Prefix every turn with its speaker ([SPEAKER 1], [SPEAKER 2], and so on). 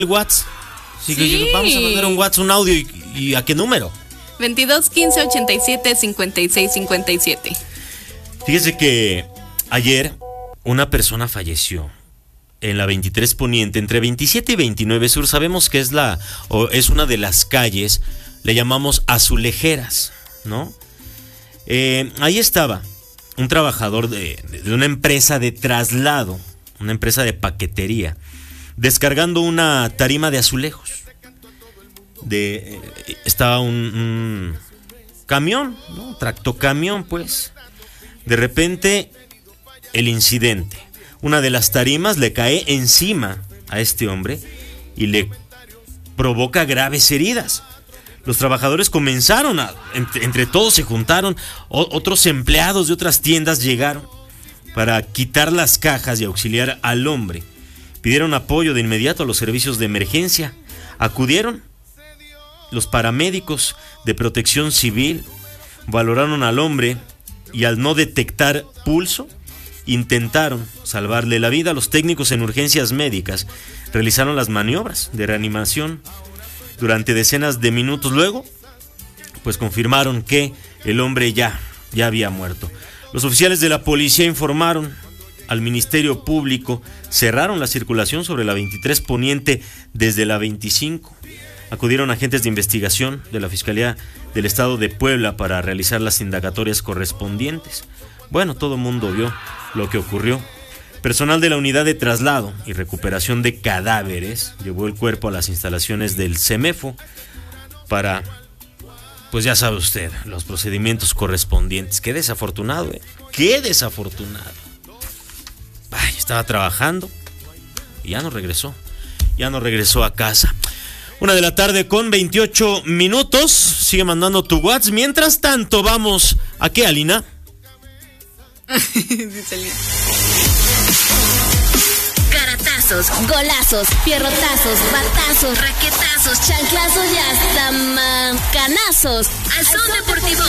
[SPEAKER 1] el WhatsApp.
[SPEAKER 2] Sí.
[SPEAKER 1] Vamos a mandar un WhatsApp, un audio. ¿Y a qué número?
[SPEAKER 2] 22 15 87 56 57.
[SPEAKER 1] Fíjese que ayer una persona falleció en la 23 Poniente, entre 27 y 29 Sur. Sabemos que es una de las calles, le llamamos azulejeras, ¿no? Ahí estaba un trabajador de una empresa de traslado, una empresa de paquetería, descargando una tarima de azulejos. Estaba un camión, ¿no? Tractocamión, pues. De repente, el incidente. Una de las tarimas le cae encima a este hombre y le provoca graves heridas. Los trabajadores comenzaron entre todos se juntaron, otros empleados de otras tiendas llegaron para quitar las cajas y auxiliar al hombre. Pidieron apoyo de inmediato a los servicios de emergencia. Acudieron los paramédicos de Protección Civil, valoraron al hombre y al no detectar pulso, intentaron salvarle la vida. Los técnicos en urgencias médicas realizaron las maniobras de reanimación durante decenas de minutos. Luego, pues confirmaron que el hombre ya había muerto. Los oficiales de la policía informaron al Ministerio Público, cerraron la circulación sobre la 23 Poniente desde la 25. Acudieron agentes de investigación de la Fiscalía del Estado de Puebla para realizar las indagatorias correspondientes. Bueno, todo el mundo vio lo que ocurrió. Personal de la unidad de traslado y recuperación de cadáveres llevó el cuerpo a las instalaciones del CEMEFO para, pues ya sabe usted, los procedimientos correspondientes. Qué desafortunado, qué desafortunado. Ay, estaba trabajando y ya no regresó a casa. 1:28 p.m. Sigue mandando tu WhatsApp. Mientras tanto, vamos ¿a qué, Alina?
[SPEAKER 3] Caratazos, golazos, pierrotazos, batazos, raquetazos, chanclazos y hasta mancanazos. Al son deportivo.